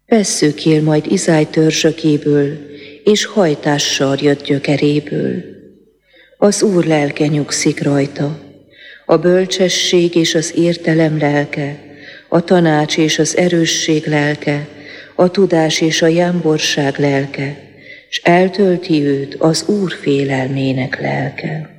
Vesszőkél majd Izály törzsökéből, és hajtással jött gyökeréből. Az Úr lelke nyugszik rajta, a bölcsesség és az értelem lelke, a tanács és az erősség lelke, a tudás és a jámborság lelke, s eltölti őt az Úr félelmének lelke.